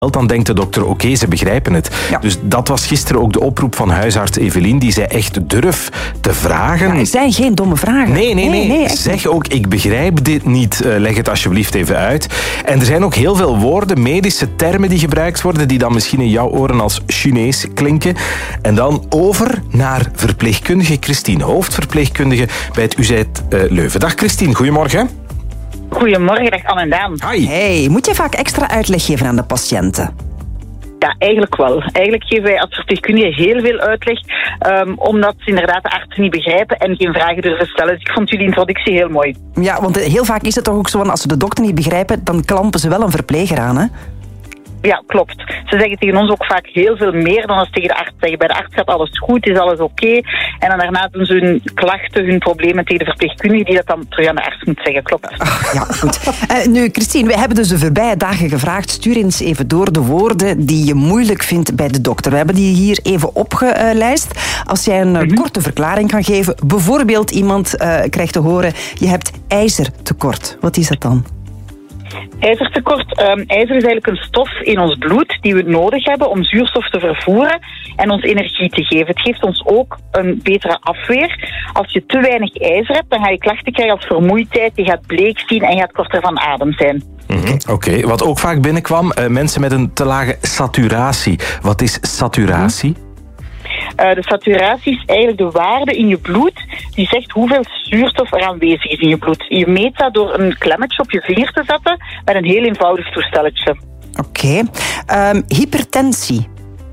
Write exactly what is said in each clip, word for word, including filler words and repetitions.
dan denkt de dokter, oké, okay, ze begrijpen het. Ja. Dus dat was gisteren ook de oproep van huisarts Evelien. Die zei echt, durf te vragen. Ja, het zijn geen domme vragen. Nee, nee, nee. nee, nee zeg ook, ik begrijp dit niet. Uh, leg het alsjeblieft even uit. En er zijn ook heel veel woorden, medische termen die gebruikt worden, die dan misschien in jouw oren als Chinees klinken. En dan over naar verpleegkundige Christine, hoofdverpleegkundige bij het U Z uh, Leuven. Dag Christine, goedemorgen. Goedemorgen, dag Anne en Daan. Hi. Hey, moet je vaak extra uitleg geven aan de patiënten? Ja, eigenlijk wel. Eigenlijk geven wij als verpleegkundigen heel veel uitleg, um, omdat ze inderdaad de artsen niet begrijpen en geen vragen durven stellen. Dus ik vond jullie introductie heel mooi. Ja, want heel vaak is het toch ook zo, als ze de dokter niet begrijpen, dan klampen ze wel een verpleger aan, hè? Ja, klopt. Ze zeggen tegen ons ook vaak heel veel meer dan als tegen de arts zeggen. Bij de arts gaat alles goed, is alles oké. Okay. En dan daarna doen ze hun klachten, hun problemen tegen de verpleegkundige die dat dan terug aan de arts moet zeggen. Klopt. Ach, ja, goed. Uh, nu, Christine, we hebben dus de voorbije dagen gevraagd, stuur eens even door de woorden die je moeilijk vindt bij de dokter. We hebben die hier even opgelijst. Als jij een mm-hmm. korte verklaring kan geven, bijvoorbeeld iemand uh, krijgt te horen, je hebt ijzertekort. Wat is dat dan? IJzertekort. Um, ijzer is eigenlijk een stof in ons bloed die we nodig hebben om zuurstof te vervoeren en ons energie te geven. Het geeft ons ook een betere afweer. Als je te weinig ijzer hebt, dan ga je klachten krijgen als vermoeidheid, je gaat bleek zien en je gaat korter van adem zijn. Mm-hmm. Oké, okay. Wat ook vaak binnenkwam, uh, mensen met een te lage saturatie. Wat is saturatie? Mm-hmm. Uh, de saturatie is eigenlijk de waarde in je bloed die zegt hoeveel zuurstof er aanwezig is in je bloed. Je meet dat door een klemmetje op je vinger te zetten met een heel eenvoudig toestelletje. Oké. Okay. Um, hypertensie.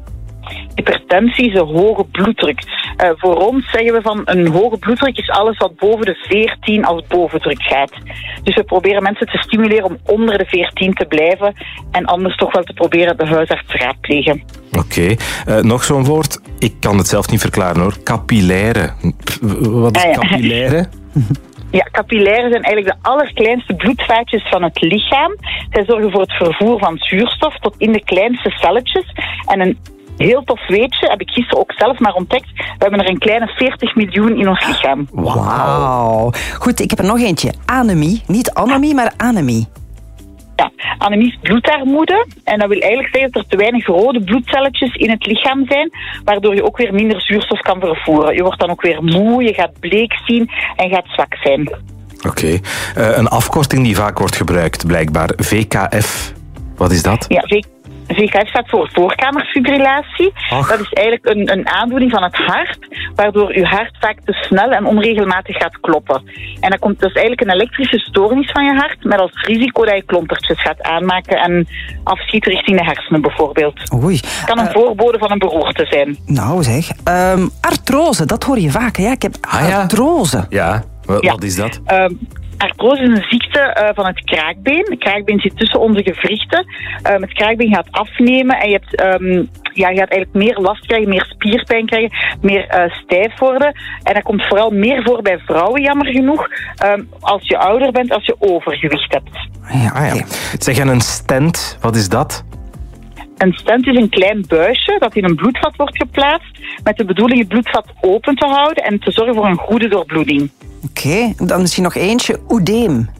Hypertensie is een hoge bloeddruk. Uh, voor ons zeggen we van een hoge bloeddruk is alles wat boven de veertien als bovendruk gaat. Dus we proberen mensen te stimuleren om onder de veertien te blijven en anders toch wel te proberen de huisarts te raadplegen. Oké. Okay. Uh, nog zo'n woord. Ik kan het zelf niet verklaren hoor. Capillaire. Wat is ah, ja. capillaire? Ja, capillairen zijn eigenlijk de allerkleinste bloedvaatjes van het lichaam. Zij zorgen voor het vervoer van zuurstof tot in de kleinste celletjes. En een heel tof weetje, heb ik gisteren ook zelf maar ontdekt. We hebben er een kleine veertig miljoen in ons lichaam. Wauw. Goed, ik heb er nog eentje. Anemie. Niet anemie, maar anemie. Ja, anemie is bloedarmoede. En dat wil eigenlijk zeggen dat er te weinig rode bloedcelletjes in het lichaam zijn, waardoor je ook weer minder zuurstof kan vervoeren. Je wordt dan ook weer moe, je gaat bleek zien en gaat zwak zijn. Oké. Okay. Uh, een afkorting die vaak wordt gebruikt, blijkbaar. V K F. Wat is dat? Ja, V K F. V K F staat voor voorkamerfibrillatie. Ach. Dat is eigenlijk een, een aandoening van het hart, waardoor uw hart vaak te snel en onregelmatig gaat kloppen. En dat, komt, dat is eigenlijk een elektrische stoornis van je hart, met als risico dat je klontertjes gaat aanmaken en afschiet richting de hersenen bijvoorbeeld. Oei. Het kan een uh, voorbode van een beroerte zijn. Nou zeg, um, artrose, dat hoor je vaak. Ja, ik heb ah, artrose. Ja, ja. ja. Wat is dat? Um, Artrose is een ziekte uh, van het kraakbeen. Het kraakbeen zit tussen onze gewrichten. Um, het kraakbeen gaat afnemen en je, hebt, um, ja, je gaat eigenlijk meer last krijgen, meer spierpijn krijgen, meer uh, stijf worden. En dat komt vooral meer voor bij vrouwen, jammer genoeg, um, als je ouder bent, als je overgewicht hebt. Ja, ah, ja. Zeg, en een stent, wat is dat? Een stent is een klein buisje dat in een bloedvat wordt geplaatst met de bedoeling het bloedvat open te houden en te zorgen voor een goede doorbloeding. Oké, okay, dan misschien nog eentje, oedeem.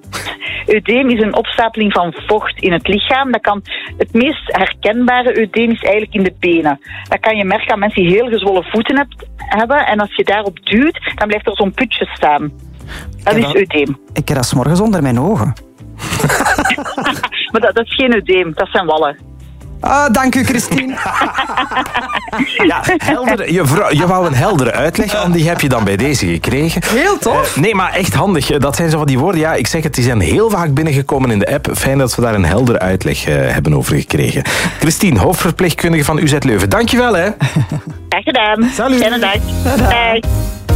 Eudeem is een opstapeling van vocht in het lichaam. Dat kan, het meest herkenbare eudeem is eigenlijk in de benen. Dat kan je merken aan mensen die heel gezwollen voeten hebt, hebben. En als je daarop duwt, dan blijft er zo'n putje staan. Dat is eudeem. Ik heb dat 's morgens onder mijn ogen. Maar dat, dat is geen eudeem, dat zijn wallen. Ah, dank u, Christine. Ja, helder, je, vrouw, je wou een heldere uitleg, en die heb je dan bij deze gekregen. Heel tof. Uh, nee, maar echt handig. Dat zijn zo van die woorden. Ja, ik zeg het, die zijn heel vaak binnengekomen in de app. Fijn dat we daar een heldere uitleg uh, hebben over gekregen. Christine, hoofdverpleegkundige van U Z Leuven. Dankjewel, hè. Graag gedaan. Salut. Fijne dag. Bye.